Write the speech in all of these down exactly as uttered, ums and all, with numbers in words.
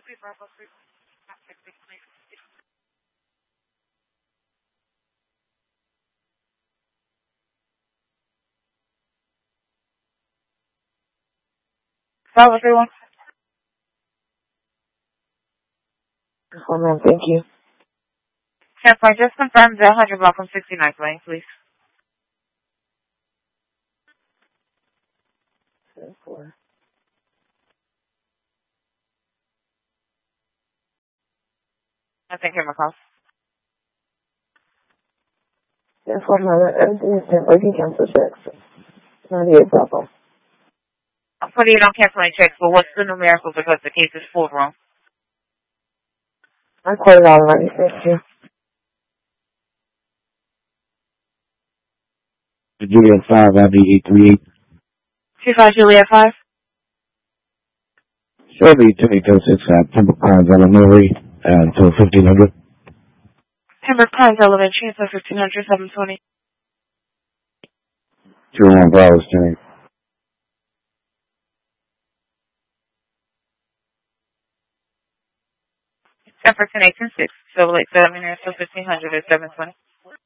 five oh three one. Hold on, thank you. ten four, just confirm the one hundred block from sixty-ninth Lane, please. ten four. I think him a call. ten four, everything is ten four. You can cancel checks. ninety-eight Bravo. I'm putting it on canceling checks, but what's the numerical because the case is full wrong? I quoted all already, thank you. Juliet five, Abbey eight three eight. two five Juliet five. Shelby two eight oh six at Pembroke Pines, Illinois, until fifteen hundred. Pembroke Pines Elementary until fifteen hundred, seven twenty. two one Bravo, ten. ten for ten, eight, ten, six. So like seven until fifteen hundred is seven twenty.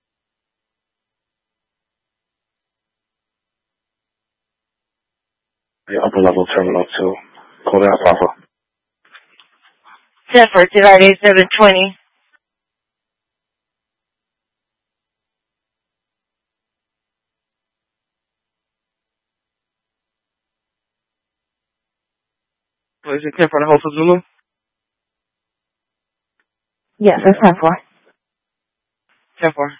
The upper level terminal two. Call out Papa. ten for divided seven twenty. So is it ten for the Hotel Zulu? Yes, that's ten four. ten four.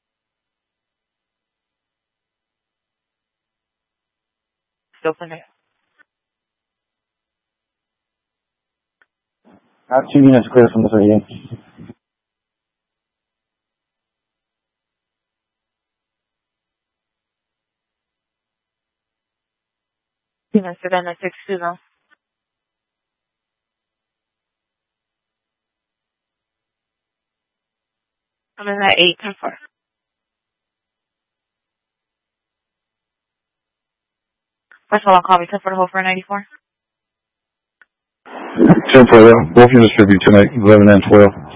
Still plenty. I have two units clear from the thirty-eight. Units to then at six two though. I'm in that eight, ten four. First of all, call me ten for the whole for ninety-four. ten for both units should be tonight, eleven and twelve.